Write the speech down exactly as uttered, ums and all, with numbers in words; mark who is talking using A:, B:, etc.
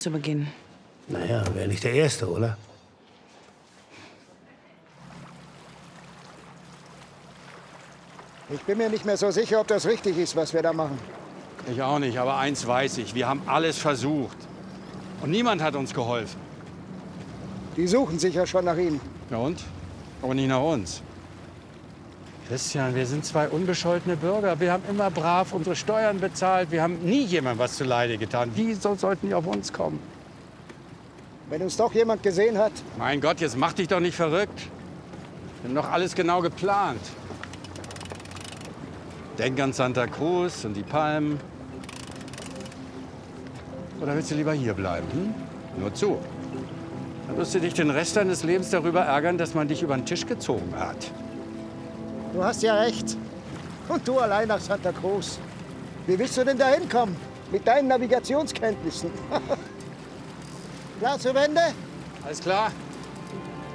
A: zu beginnen.
B: Naja, wäre nicht der Erste, oder?
C: Ich bin mir nicht mehr so sicher, ob das richtig ist, was wir da machen.
D: Ich auch nicht, aber eins weiß ich. Wir haben alles versucht. Und niemand hat uns geholfen.
C: Die suchen sich ja schon nach Ihnen.
D: Ja und? Aber nicht nach uns. Christian, wir sind zwei unbescholtene Bürger. Wir haben immer brav unsere Steuern bezahlt. Wir haben nie jemandem was zuleide getan. Wieso sollten die auf uns kommen?
C: Wenn uns doch jemand gesehen hat.
D: Mein Gott, jetzt mach dich doch nicht verrückt. Wir haben doch alles genau geplant. Denk an Santa Cruz und die Palmen. Oder willst du lieber hier bleiben? Hm? Nur zu. Dann wirst du dich den Rest deines Lebens darüber ärgern, dass man dich über den Tisch gezogen hat.
C: Du hast ja recht. Und du allein nach Santa Cruz. Wie willst du denn da hinkommen? Mit deinen Navigationskenntnissen. Klar zur Wende?
D: Alles klar?